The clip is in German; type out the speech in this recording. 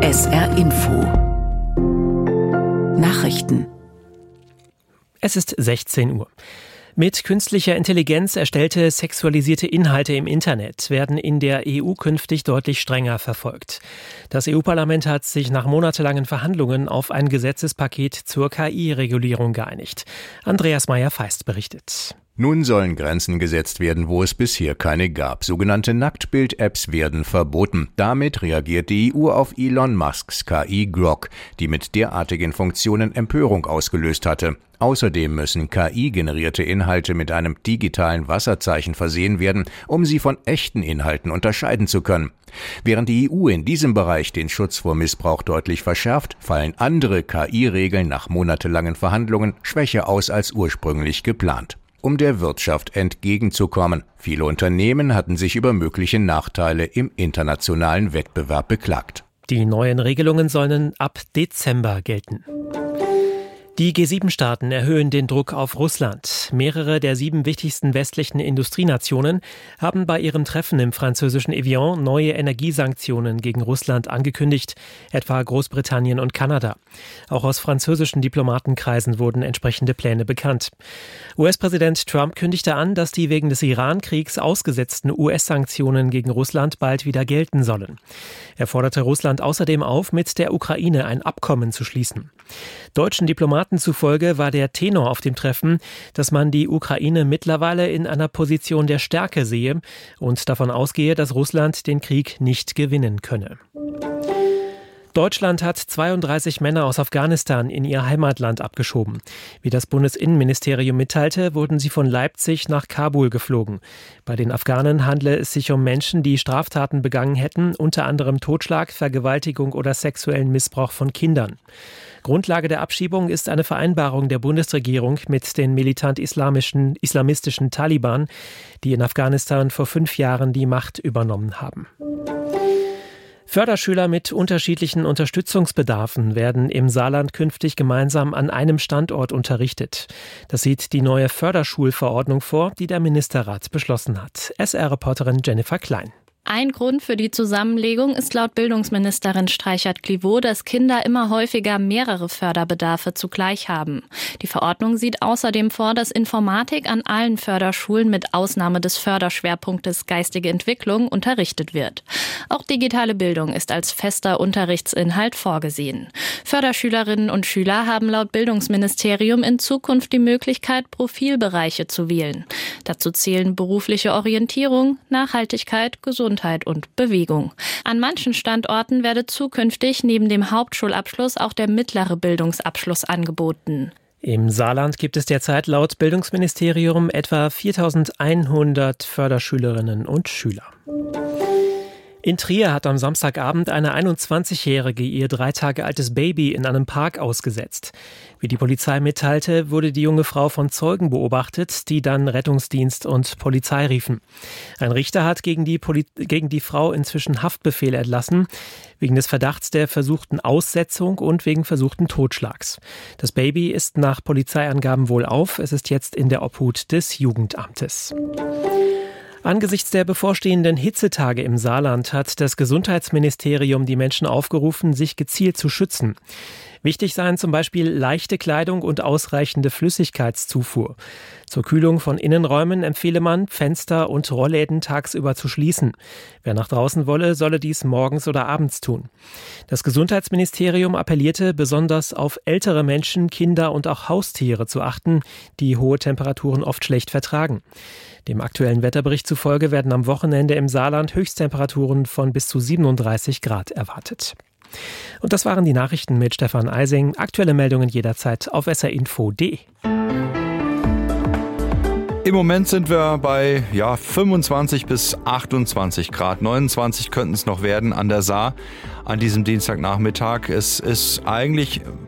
SR Info Nachrichten. Es ist 16 Uhr. Mit künstlicher Intelligenz erstellte sexualisierte Inhalte im Internet werden in der EU künftig deutlich strenger verfolgt. Das EU-Parlament hat sich nach monatelangen Verhandlungen auf ein Gesetzespaket zur KI-Regulierung geeinigt. Andreas Meyer-Feist berichtet. Nun sollen Grenzen gesetzt werden, wo es bisher keine gab. Sogenannte Nacktbild-Apps werden verboten. Damit reagiert die EU auf Elon Musks KI Grok, die mit derartigen Funktionen Empörung ausgelöst hatte. Außerdem müssen KI-generierte Inhalte mit einem digitalen Wasserzeichen versehen werden, um sie von echten Inhalten unterscheiden zu können. Während die EU in diesem Bereich den Schutz vor Missbrauch deutlich verschärft, fallen andere KI-Regeln nach monatelangen Verhandlungen schwächer aus als ursprünglich geplant. Um der Wirtschaft entgegenzukommen. Viele Unternehmen hatten sich über mögliche Nachteile im internationalen Wettbewerb beklagt. Die neuen Regelungen sollen ab Dezember gelten. Die G7-Staaten erhöhen den Druck auf Russland. Mehrere der 7 wichtigsten westlichen Industrienationen haben bei ihrem Treffen im französischen Evian neue Energiesanktionen gegen Russland angekündigt, etwa Großbritannien und Kanada. Auch aus französischen Diplomatenkreisen wurden entsprechende Pläne bekannt. US-Präsident Trump kündigte an, dass die wegen des Iran-Kriegs ausgesetzten US-Sanktionen gegen Russland bald wieder gelten sollen. Er forderte Russland außerdem auf, mit der Ukraine ein Abkommen zu schließen. Deutschen Diplomaten zufolge war der Tenor auf dem Treffen, dass man die Ukraine mittlerweile in einer Position der Stärke sehe und davon ausgehe, dass Russland den Krieg nicht gewinnen könne. Deutschland hat 32 Männer aus Afghanistan in ihr Heimatland abgeschoben. Wie das Bundesinnenministerium mitteilte, wurden sie von Leipzig nach Kabul geflogen. Bei den Afghanen handle es sich um Menschen, die Straftaten begangen hätten, unter anderem Totschlag, Vergewaltigung oder sexuellen Missbrauch von Kindern. Grundlage der Abschiebung ist eine Vereinbarung der Bundesregierung mit den militant-islamistischen Taliban, die in Afghanistan vor 5 Jahren die Macht übernommen haben. Förderschüler mit unterschiedlichen Unterstützungsbedarfen werden im Saarland künftig gemeinsam an einem Standort unterrichtet. Das sieht die neue Förderschulverordnung vor, die der Ministerrat beschlossen hat. SR-Reporterin Jennifer Klein. Ein Grund für die Zusammenlegung ist laut Bildungsministerin Streichert-Clivaux, dass Kinder immer häufiger mehrere Förderbedarfe zugleich haben. Die Verordnung sieht außerdem vor, dass Informatik an allen Förderschulen mit Ausnahme des Förderschwerpunktes geistige Entwicklung unterrichtet wird. Auch digitale Bildung ist als fester Unterrichtsinhalt vorgesehen. Förderschülerinnen und Schüler haben laut Bildungsministerium in Zukunft die Möglichkeit, Profilbereiche zu wählen. Dazu zählen berufliche Orientierung, Nachhaltigkeit, Gesundheit und Bewegung. An manchen Standorten werde zukünftig neben dem Hauptschulabschluss auch der mittlere Bildungsabschluss angeboten. Im Saarland gibt es derzeit laut Bildungsministerium etwa 4.100 Förderschülerinnen und Schüler. In Trier hat am Samstagabend eine 21-Jährige ihr 3 Tage altes Baby in einem Park ausgesetzt. Wie die Polizei mitteilte, wurde die junge Frau von Zeugen beobachtet, die dann Rettungsdienst und Polizei riefen. Ein Richter hat gegen die Frau inzwischen Haftbefehl erlassen, wegen des Verdachts der versuchten Aussetzung und wegen versuchten Totschlags. Das Baby ist nach Polizeiangaben wohlauf. Es ist jetzt in der Obhut des Jugendamtes. Angesichts der bevorstehenden Hitzetage im Saarland hat das Gesundheitsministerium die Menschen aufgerufen, sich gezielt zu schützen. Wichtig seien zum Beispiel leichte Kleidung und ausreichende Flüssigkeitszufuhr. Zur Kühlung von Innenräumen empfehle man, Fenster und Rollläden tagsüber zu schließen. Wer nach draußen wolle, solle dies morgens oder abends tun. Das Gesundheitsministerium appellierte besonders auf ältere Menschen, Kinder und auch Haustiere zu achten, die hohe Temperaturen oft schlecht vertragen. Dem aktuellen Wetterbericht zufolge werden am Wochenende im Saarland Höchsttemperaturen von bis zu 37 Grad erwartet. Und das waren die Nachrichten mit Stefan Eising. Aktuelle Meldungen jederzeit auf srinfo.de. Im Moment sind wir bei 25 bis 28 Grad. 29 könnten es noch werden an der Saar an diesem Dienstagnachmittag. Es ist eigentlich